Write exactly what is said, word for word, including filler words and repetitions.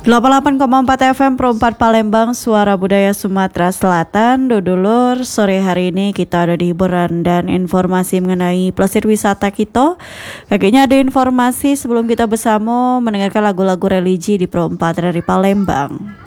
delapan puluh delapan koma empat F M Pro empat Palembang, Suara Budaya Sumatera Selatan. Dodolur, sore hari ini kita ada di hiburan dan informasi mengenai plesir wisata kita. Kayaknya ada informasi sebelum kita bersama mendengarkan lagu-lagu religi di Pro empat dari Palembang.